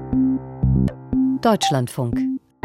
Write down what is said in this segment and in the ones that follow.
Deutschlandfunk.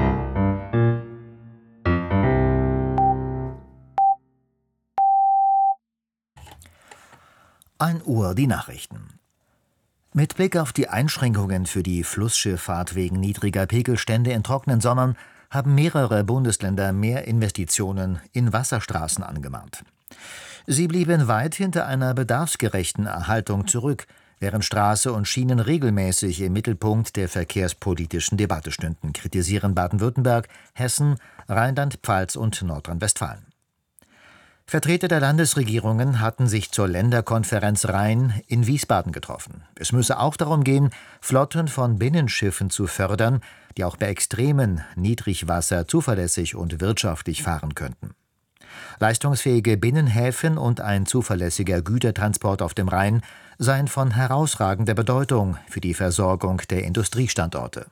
Uhr die Nachrichten. Mit Blick auf die Einschränkungen für die Flussschifffahrt wegen niedriger Pegelstände in trockenen Sommern haben mehrere Bundesländer mehr Investitionen in Wasserstraßen angemahnt. Sie blieben weit hinter einer bedarfsgerechten Erhaltung zurück, während Straße und Schienen regelmäßig im Mittelpunkt der verkehrspolitischen Debatte stünden, kritisieren Baden-Württemberg, Hessen, Rheinland-Pfalz und Nordrhein-Westfalen. Vertreter der Landesregierungen hatten sich zur Länderkonferenz Rhein in Wiesbaden getroffen. Es müsse auch darum gehen, Flotten von Binnenschiffen zu fördern, die auch bei extremen Niedrigwasser zuverlässig und wirtschaftlich fahren könnten. Leistungsfähige Binnenhäfen und ein zuverlässiger Gütertransport auf dem Rhein seien von herausragender Bedeutung für die Versorgung der Industriestandorte.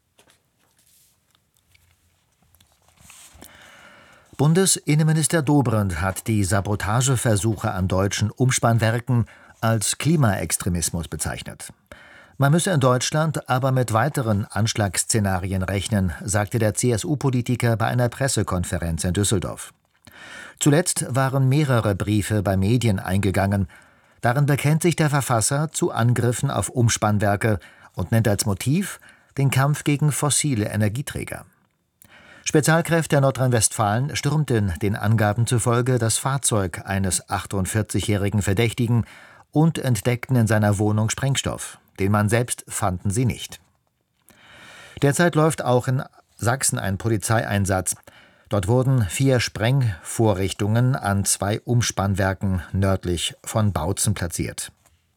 Bundesinnenminister Dobrindt hat die Sabotageversuche an deutschen Umspannwerken als Klimaextremismus bezeichnet. Man müsse in Deutschland aber mit weiteren Anschlagsszenarien rechnen, sagte der CSU-Politiker bei einer Pressekonferenz in Düsseldorf. Zuletzt waren mehrere Briefe bei Medien eingegangen. Darin bekennt sich der Verfasser zu Angriffen auf Umspannwerke und nennt als Motiv den Kampf gegen fossile Energieträger. Spezialkräfte Nordrhein-Westfalen stürmten den Angaben zufolge das Fahrzeug eines 48-jährigen Verdächtigen und entdeckten in seiner Wohnung Sprengstoff. Den Mann selbst fanden sie nicht. Derzeit läuft auch in Sachsen ein Polizeieinsatz. Dort wurden 4 Sprengvorrichtungen an 2 Umspannwerken nördlich von Bautzen platziert.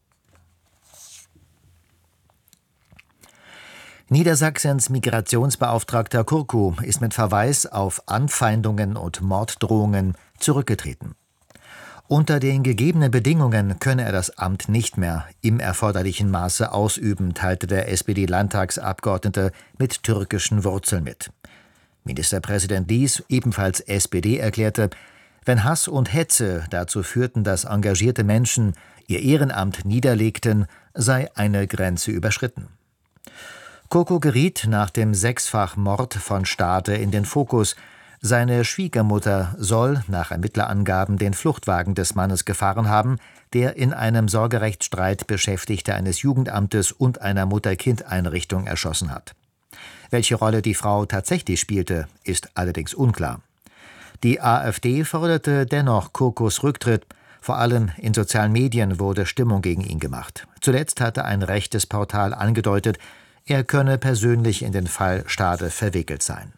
Niedersachsens Migrationsbeauftragter Kurko ist mit Verweis auf Anfeindungen und Morddrohungen zurückgetreten. Unter den gegebenen Bedingungen könne er das Amt nicht mehr im erforderlichen Maße ausüben, teilte der SPD-Landtagsabgeordnete mit türkischen Wurzeln mit. Ministerpräsident Lies, ebenfalls SPD, erklärte, wenn Hass und Hetze dazu führten, dass engagierte Menschen ihr Ehrenamt niederlegten, sei eine Grenze überschritten. Kurko geriet nach dem 6-fach-Mord von Stade in den Fokus. Seine Schwiegermutter soll nach Ermittlerangaben den Fluchtwagen des Mannes gefahren haben, der in einem Sorgerechtsstreit Beschäftigte eines Jugendamtes und einer Mutter-Kind-Einrichtung erschossen hat. Welche Rolle die Frau tatsächlich spielte, ist allerdings unklar. Die AfD forderte dennoch Kurkos Rücktritt. Vor allem in sozialen Medien wurde Stimmung gegen ihn gemacht. Zuletzt hatte ein rechtes Portal angedeutet, er könne persönlich in den Fall Stade verwickelt sein.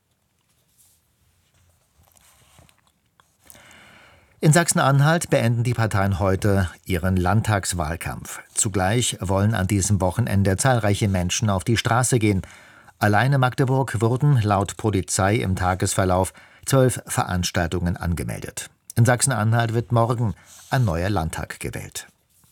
In Sachsen-Anhalt beenden die Parteien heute ihren Landtagswahlkampf. Zugleich wollen an diesem Wochenende zahlreiche Menschen auf die Straße gehen. Allein in Magdeburg wurden laut Polizei im Tagesverlauf 12 Veranstaltungen angemeldet. In Sachsen-Anhalt wird morgen ein neuer Landtag gewählt.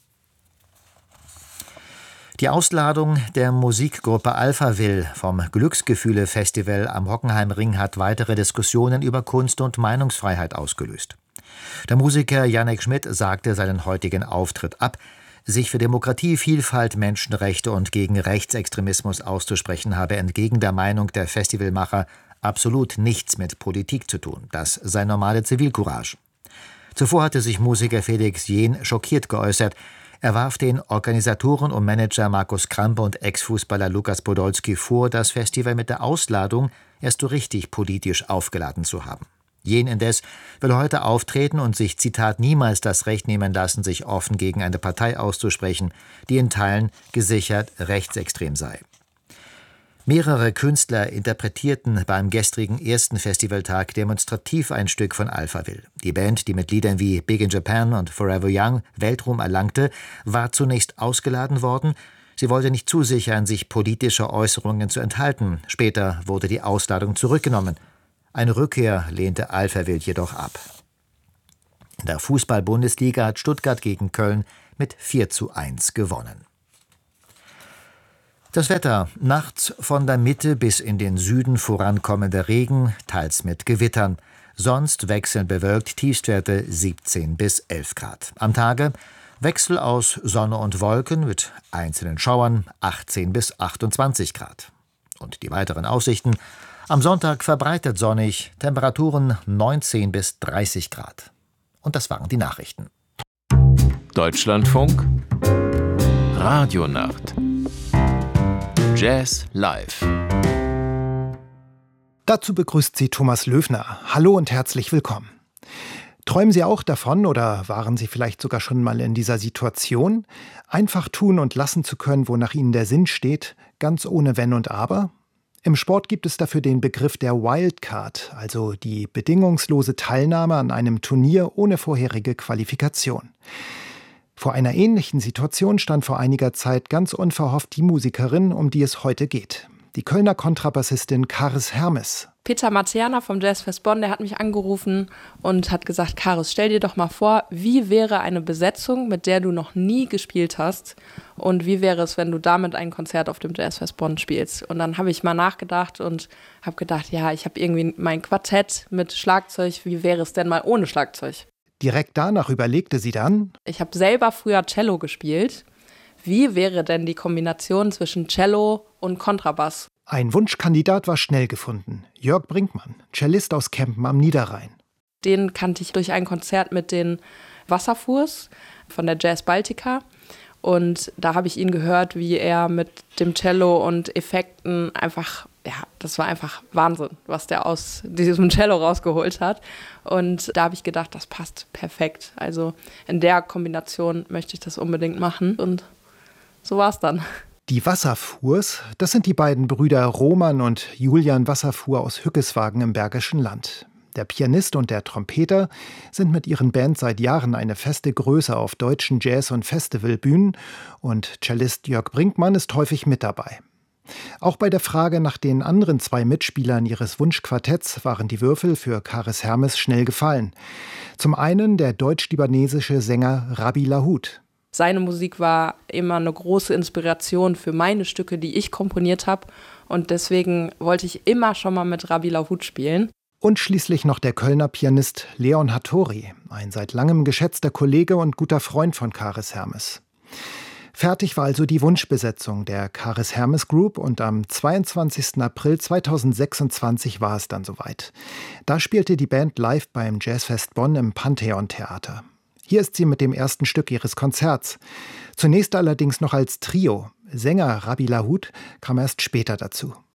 Die Ausladung der Musikgruppe Alphaville vom Glücksgefühle-Festival am Hockenheimring hat weitere Diskussionen über Kunst- und Meinungsfreiheit ausgelöst. Der Musiker Jannik Schmidt sagte seinen heutigen Auftritt ab. Sich für Demokratie, Vielfalt, Menschenrechte und gegen Rechtsextremismus auszusprechen, habe entgegen der Meinung der Festivalmacher absolut nichts mit Politik zu tun. Das sei normale Zivilcourage. Zuvor hatte sich Musiker Felix Jähn schockiert geäußert. Er warf den Organisatoren und Manager Markus Krampe und Ex-Fußballer Lukas Podolski vor, das Festival mit der Ausladung erst so richtig politisch aufgeladen zu haben. Jähn indes will heute auftreten und sich, Zitat, niemals das Recht nehmen lassen, sich offen gegen eine Partei auszusprechen, die in Teilen gesichert rechtsextrem sei. Mehrere Künstler interpretierten beim gestrigen ersten Festivaltag demonstrativ ein Stück von Alphaville. Die Band, die mit Liedern wie Big in Japan und Forever Young Weltruhm erlangte, war zunächst ausgeladen worden. Sie wollte nicht zusichern, sich politischer Äußerungen zu enthalten. Später wurde die Ausladung zurückgenommen. Eine Rückkehr lehnte Alphaville jedoch ab. In der Fußball-Bundesliga hat Stuttgart gegen Köln mit 4:1 gewonnen. Das Wetter: nachts von der Mitte bis in den Süden vorankommender Regen, teils mit Gewittern. Sonst wechselnd bewölkt, Tiefstwerte 17 bis 11 Grad. Am Tage Wechsel aus Sonne und Wolken mit einzelnen Schauern 18 bis 28 Grad. Und die weiteren Aussichten: am Sonntag verbreitet sonnig, Temperaturen 19 bis 30 Grad. Und das waren die Nachrichten. Deutschlandfunk Radionacht Jazz live. Dazu begrüßt Sie Thomas Löwner. Hallo und herzlich willkommen. Träumen Sie auch davon oder waren Sie vielleicht sogar schon mal in dieser Situation, einfach tun und lassen zu können, wonach Ihnen der Sinn steht, ganz ohne Wenn und Aber? Im Sport gibt es dafür den Begriff der Wildcard, also die bedingungslose Teilnahme an einem Turnier ohne vorherige Qualifikation. Vor einer ähnlichen Situation stand vor einiger Zeit ganz unverhofft die Musikerin, um die es heute geht. Die Kölner Kontrabassistin Karis Hermes. Peter Materna vom Jazzfest Bonn, der hat mich angerufen und hat gesagt: Karis, stell dir doch mal vor, wie wäre eine Besetzung, mit der du noch nie gespielt hast, und wie wäre es, wenn du damit ein Konzert auf dem Jazzfest Bonn spielst? Und dann habe ich mal nachgedacht und habe gedacht, ja, ich habe irgendwie mein Quartett mit Schlagzeug, wie wäre es denn mal ohne Schlagzeug? Direkt danach überlegte sie dann: Ich habe selber früher Cello gespielt. Wie wäre denn die Kombination zwischen Cello und Kontrabass? Ein Wunschkandidat war schnell gefunden. Jörg Brinkmann, Cellist aus Kempen am Niederrhein. Den kannte ich durch ein Konzert mit den Wasserfuhrs von der Jazz Baltica. Und da habe ich ihn gehört, wie er mit dem Cello und Effekten einfach, ja, das war einfach Wahnsinn, was der aus diesem Cello rausgeholt hat. Und da habe ich gedacht, das passt perfekt. Also in der Kombination möchte ich das unbedingt machen. Und so war es dann. Die Wasserfuhrs, das sind die beiden Brüder Roman und Julian Wasserfuhr aus Hückeswagen im Bergischen Land. Der Pianist und der Trompeter sind mit ihren Bands seit Jahren eine feste Größe auf deutschen Jazz- und Festivalbühnen, und Cellist Jörg Brinkmann ist häufig mit dabei. Auch bei der Frage nach den anderen zwei Mitspielern ihres Wunschquartetts waren die Würfel für Karis Hermes schnell gefallen. Zum einen der deutsch-libanesische Sänger Rabbi Lahoud. Seine Musik war immer eine große Inspiration für meine Stücke, die ich komponiert habe. Und deswegen wollte ich immer schon mal mit Rabbi Lahoud spielen. Und schließlich noch der Kölner Pianist Leon Hattori, ein seit langem geschätzter Kollege und guter Freund von Karis Hermes. Fertig war also die Wunschbesetzung der Karis Hermes Group, und am 22. April 2026 war es dann soweit. Da spielte die Band live beim Jazzfest Bonn im Pantheon-Theater. Hier ist sie mit dem ersten Stück ihres Konzerts. Zunächst allerdings noch als Trio. Sänger Rabbi Lahoud kam erst später dazu.